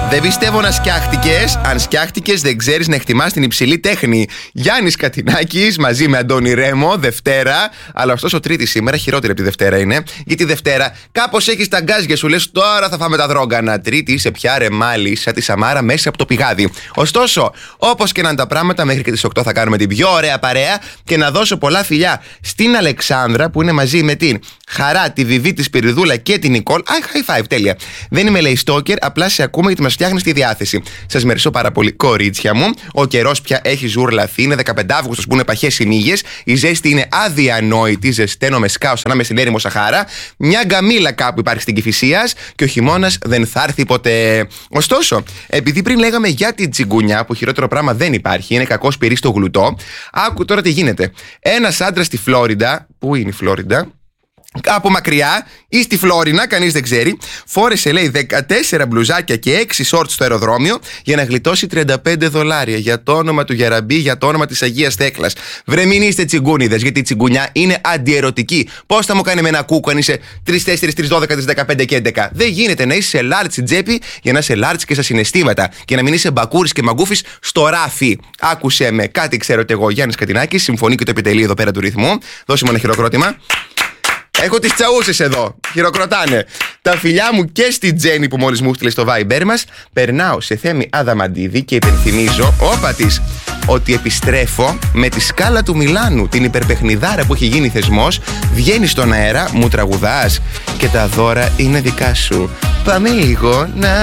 Δεν πιστεύω να σκιάχτηκες. Αν σκιάχτηκες, δεν ξέρεις να εκτιμάς την υψηλή τέχνη. Γιάννης Κατινάκης μαζί με Αντώνη Ρέμο, Δευτέρα. Αλλά ωστόσο, Τρίτη σήμερα, χειρότερη από τη Δευτέρα είναι. Γιατί Δευτέρα κάπως έχεις τα γκάζια σου, λες τώρα θα φάμε τα δρόγκανα. Τρίτη είσαι πια ρεμάλι, σαν τη Σαμάρα μέσα από το πηγάδι. Ωστόσο, όπως και να είναι τα πράγματα, μέχρι και τις 8 θα κάνουμε την πιο ωραία παρέα και να δώσω πολλά φιλιά στην Αλεξάνδρα που είναι μαζί με την Χαρά, τη Βιβί, τη Σπυριδούλα και την Νικόλ. High five, τέλεια. Δεν είμαι λέει στόκερ, απλά σε ακούμε γιατί μας φτιάχνεις τη διάθεση. Σας μερισώ πάρα πολύ, κορίτσια μου. Ο καιρός πια έχει ζουρλαθεί. Είναι 15 Αύγουστος που είναι παχές οι μύγες. Η ζέστη είναι αδιανόητη. Ζεσταίνω με σκάος ανάμεσα στην έρημο Σαχάρα. Μια γκαμίλα κάπου υπάρχει στην Κηφισίας και ο χειμώνας δεν θα έρθει ποτέ. Ωστόσο, επειδή πριν λέγαμε για την τσιγκουνιά, που χειρότερο πράγμα δεν υπάρχει, είναι κακό σπυρί στο γλουτό, άκου τώρα τι γίνεται. Ένας άντρας στη Φλόριντα. Πού είναι η Φλόριντα? Από μακριά ή στη Φλόρινα, κανείς δεν ξέρει. Φόρεσε λέει 14 μπλουζάκια και 6 σόρτ στο αεροδρόμιο για να γλιτώσει $35. Για το όνομα του Γεραμπή, για το όνομα της Αγίας Θέκλας. Βρε μην είστε τσιγκούνιδες, γιατί η τσιγκουνιά είναι αντιερωτική. Πώς θα μου κάνει με ένα κούκο αν είσαι 3-4, 3-12, 15 και 11? Δεν γίνεται να είσαι large στην τσέπη για να είσαι large και στα συναισθήματα. Και να μην είσαι μπακούρης και μαγκούφης στο ράφι. Άκουσε με, κάτι ξέρω εγώ, Γιάννης Κατινάκης, συμφωνεί και το επιτελείο εδώ πέρα του ρυθμού. Δώσε μου ένα χειροκρότημα. Έχω τις τσαούσες εδώ, χειροκροτάνε. Τα φιλιά μου και στη Τζέννη που μόλις μου στείλε στο Viber μας. Περνάω σε Θέμη Αδαμαντίδη και υπενθυμίζω, όπα της, ότι επιστρέφω με τη σκάλα του Μιλάνου, την υπερπαιχνιδάρα που έχει γίνει θεσμός. Βγαίνει στον αέρα, μου τραγουδάς και τα δώρα είναι δικά σου. Πάμε λίγο να...